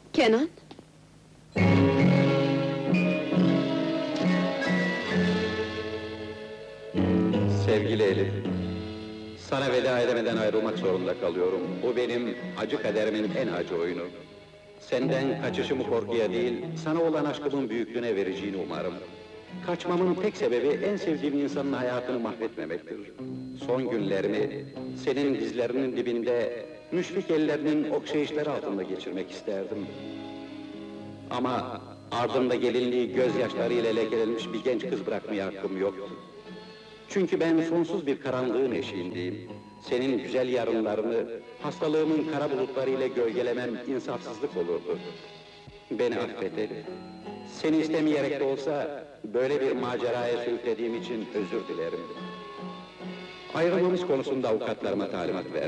Kenan? Sevgili Elif, sana veda edemeden ayrılmak zorunda kalıyorum. Bu benim acı kaderimin en acı oyunu. Senden kaçışımı korkuya değil, sana olan aşkımın büyüklüğüne vereceğini umarım. Kaçmamın tek sebebi en sevdiğim insanın hayatını mahvetmemektir. Son günlerimi senin dizlerinin dibinde, müşfik ellerinin okşayışları altında geçirmek isterdim. Ama ardında gelinliği gözyaşlarıyla lekelenmiş bir genç kız bırakmaya hakkım yoktu. Çünkü ben sonsuz bir karanlığın eşiğindeyim. Senin güzel yarınlarını, hastalığımın kara bulutlarıyla gölgelemem insafsızlık olurdu. Beni affet Elif. Seni istemeyerek de olsa, böyle bir maceraya sürüklediğim için özür dilerim. Ayrılmamız konusunda avukatlarıma talimat verdim.